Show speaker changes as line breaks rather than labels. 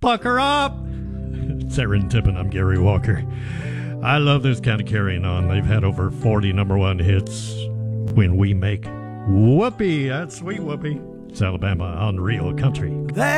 pucker up. Saren Tippin, I'm Gary Walker. I love this kind of carrying on. They've had over 40 number one hits. When we make Whoopee, that's Sweet Whoopee. It's Alabama on Real Country.